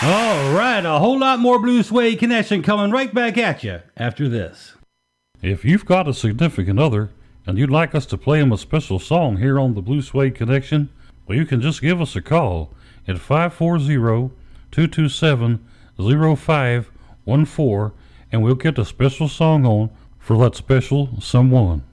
All right, a whole lot more Blue Suede Connection coming right back at you after this. If you've got a significant other and you'd like us to play them a special song here on the Blue Suede Connection, well, you can just give us a call at 540-227-0514 and we'll get a special song on for that special someone.